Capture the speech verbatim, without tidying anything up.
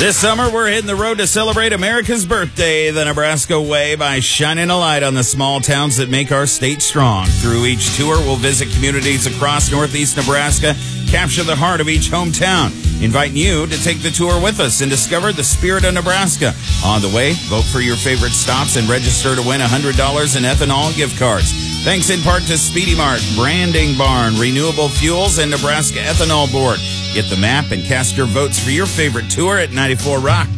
This summer, we're hitting the road to celebrate America's birthday the Nebraska way by shining a light on the small towns that make our state strong. Through each tour, we'll visit communities across northeast Nebraska, capture the heart of each hometown, inviting you to take the tour with us and discover the spirit of Nebraska. On the way, vote for your favorite stops and register to win one hundred dollars in ethanol gift cards. Thanks in part to Speedy Mart, Branding Barn, Renewable Fuels, and Nebraska Ethanol Board. Get the map and cast your votes for your favorite tour at ninety-four Rock.